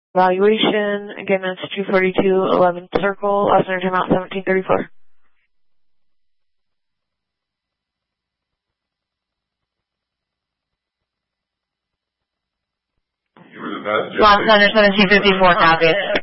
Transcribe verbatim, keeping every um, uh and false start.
Evaluation, again, that's two forty-two eleventh Circle, last center timeout seventeen thirty-four. Last center seventeen fifty-four, copy.